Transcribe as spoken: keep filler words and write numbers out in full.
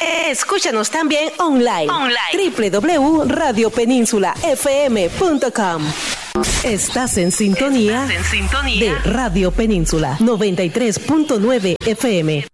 Escúchanos también online. online. doble u doble u doble u punto radio península f m punto com. Estás en sintonía, Estás en sintonía de Radio Península noventa y tres punto nueve F M.